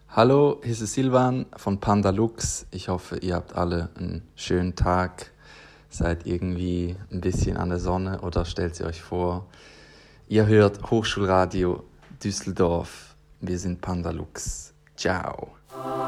Hallo, hier ist Silvan von Pandalux. Ich hoffe, ihr habt alle einen schönen Tag, seid irgendwie ein bisschen an der Sonne oder stellt sie euch vor. Ihr hört Hochschulradio Düsseldorf. Wir sind Pandalux. Ciao.